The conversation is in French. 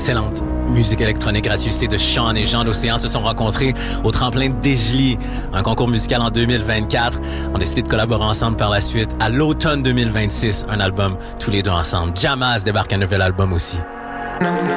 Excellente musique électronique, gracieuseté de Sean et Jean d'Océan se sont rencontrés au tremplin de Desjely, un concours musical en 2024. On a décidé de collaborer ensemble par la suite. À l'automne 2026, un album tous les deux ensemble. Jammaz débarque un nouvel album aussi.